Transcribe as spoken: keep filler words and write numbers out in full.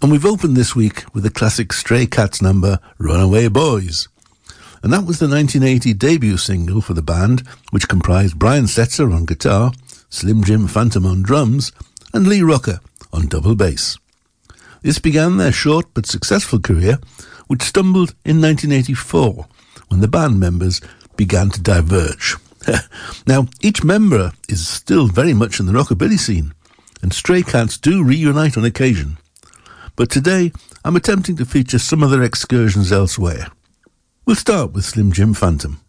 And we've opened this week with the classic Stray Cats number, Runaway Boys. And that was the nineteen eighty debut single for the band, which comprised Brian Setzer on guitar, Slim Jim Phantom on drums, and Lee Rocker on double bass. This began their short but successful career, which stumbled in nineteen eighty-four, when the band members began to diverge. Now, each member is still very much in the rockabilly scene, and Stray Cats do reunite on occasion. But today, I'm attempting to feature some of their excursions elsewhere. We'll start with Slim Jim Phantom.